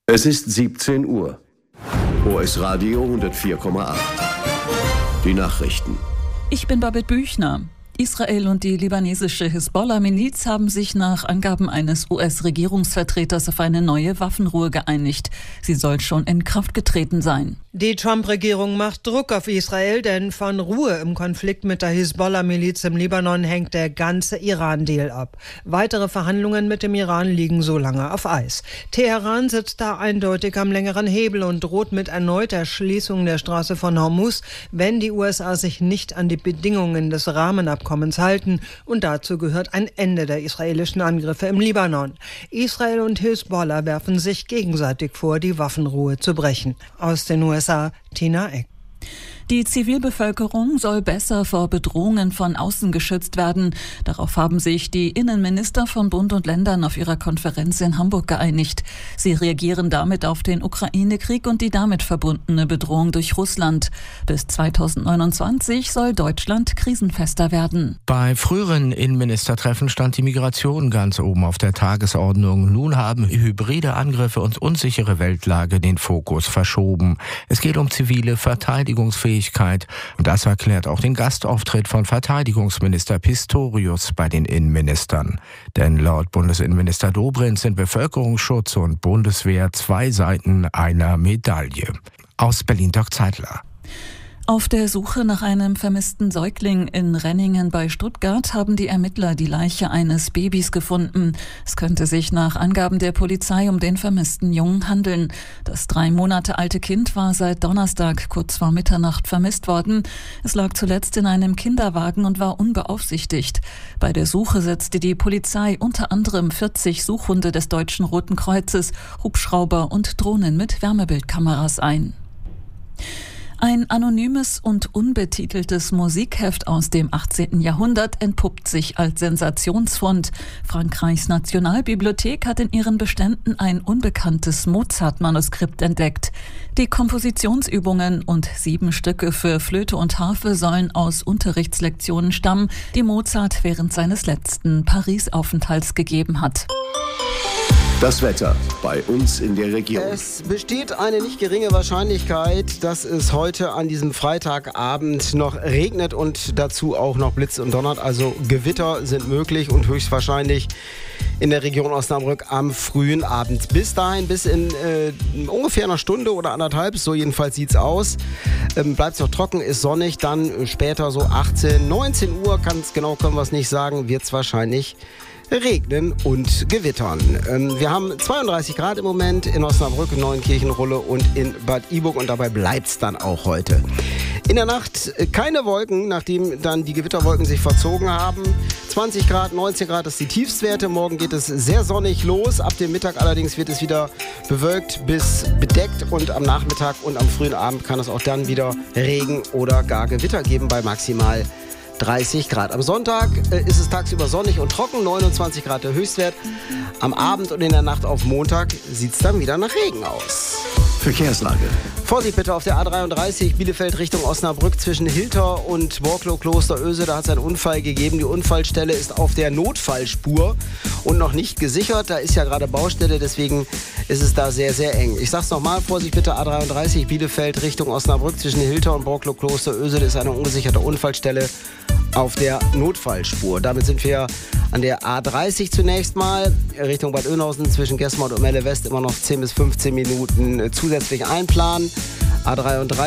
Es ist 17 Uhr. OS Radio 104,8. Die Nachrichten. Ich bin Babette Büchner. Israel und die libanesische Hisbollah-Miliz haben sich nach Angaben eines US-Regierungsvertreters auf eine neue Waffenruhe geeinigt. Sie soll schon in Kraft getreten sein. Die Trump-Regierung macht Druck auf Israel, denn von Ruhe im Konflikt mit der Hisbollah-Miliz im Libanon hängt der ganze Iran-Deal ab. Weitere Verhandlungen mit dem Iran liegen so lange auf Eis. Teheran sitzt da eindeutig am längeren Hebel und droht mit erneuter Schließung der Straße von Hormuz, wenn die USA sich nicht an die Bedingungen des Rahmenabkommens halten. Und dazu gehört ein Ende der israelischen Angriffe im Libanon. Israel und Hisbollah werfen sich gegenseitig vor, die Waffenruhe zu brechen. Aus den USA Tina Eck. Die Zivilbevölkerung soll besser vor Bedrohungen von außen geschützt werden. Darauf haben sich die Innenminister von Bund und Ländern auf ihrer Konferenz in Hamburg geeinigt. Sie reagieren damit auf den Ukraine-Krieg und die damit verbundene Bedrohung durch Russland. Bis 2029 soll Deutschland krisenfester werden. Bei früheren Innenministertreffen stand die Migration ganz oben auf der Tagesordnung. Nun haben hybride Angriffe und unsichere Weltlage den Fokus verschoben. Es geht um zivile Verteidigungsfähigkeit. Und das erklärt auch den Gastauftritt von Verteidigungsminister Pistorius bei den Innenministern. Denn laut Bundesinnenminister Dobrindt sind Bevölkerungsschutz und Bundeswehr zwei Seiten einer Medaille. Aus Berlin Dirk Zeitler. Auf der Suche nach einem vermissten Säugling in Renningen bei Stuttgart haben die Ermittler die Leiche eines Babys gefunden. Es könnte sich nach Angaben der Polizei um den vermissten Jungen handeln. Das 3 Monate alte Kind war seit Donnerstag kurz vor Mitternacht vermisst worden. Es lag zuletzt in einem Kinderwagen und war unbeaufsichtigt. Bei der Suche setzte die Polizei unter anderem 40 Suchhunde des Deutschen Roten Kreuzes, Hubschrauber und Drohnen mit Wärmebildkameras ein. Ein anonymes und unbetiteltes Musikheft aus dem 18. Jahrhundert entpuppt sich als Sensationsfund. Frankreichs Nationalbibliothek hat in ihren Beständen ein unbekanntes Mozart-Manuskript entdeckt. Die Kompositionsübungen und 7 Stücke für Flöte und Harfe sollen aus Unterrichtslektionen stammen, die Mozart während seines letzten Paris-Aufenthalts gegeben hat. Das Wetter bei uns in der Region. Es besteht eine nicht geringe Wahrscheinlichkeit, dass es heute an diesem Freitagabend noch regnet und dazu auch noch blitzt und donnert. Also Gewitter sind möglich und höchstwahrscheinlich in der Region Osnabrück am frühen Abend. Bis dahin, bis in ungefähr einer Stunde oder anderthalb, so jedenfalls sieht's aus. Bleibt es noch trocken, ist sonnig, dann später so 18, 19 Uhr, ganz genau können wir es nicht sagen, wird es wahrscheinlich regnen und gewittern. Wir haben 32 Grad im Moment in Osnabrück, Neuenkirchenrulle und in Bad Iburg und dabei bleibt es dann auch heute. In der Nacht keine Wolken, nachdem dann die Gewitterwolken sich verzogen haben. 20 Grad, 19 Grad ist die Tiefstwerte. Morgen geht es sehr sonnig los. Ab dem Mittag allerdings wird es wieder bewölkt bis bedeckt und am Nachmittag und am frühen Abend kann es auch dann wieder Regen oder gar Gewitter geben bei maximal 30 Grad. Am Sonntag ist es tagsüber sonnig und trocken, 29 Grad der Höchstwert. Am Abend und in der Nacht auf Montag sieht es dann wieder nach Regen aus. Verkehrslage. Vorsicht bitte auf der A33 Bielefeld Richtung Osnabrück zwischen Hilter und Borklow Klosteröse. Da hat es einen Unfall gegeben. Die Unfallstelle ist auf der Notfallspur und noch nicht gesichert. Da ist ja gerade Baustelle, deswegen ist es da sehr, sehr eng. Ich sag's nochmal, Vorsicht bitte A33 Bielefeld Richtung Osnabrück zwischen Hilter und Borklow Klosteröse. Das ist eine ungesicherte Unfallstelle auf der Notfallspur. Damit sind wir an der A30 zunächst mal Richtung Bad Oeynhausen zwischen Gesmont und Melle West immer noch 10 bis 15 Minuten zusätzlich einplanen. A33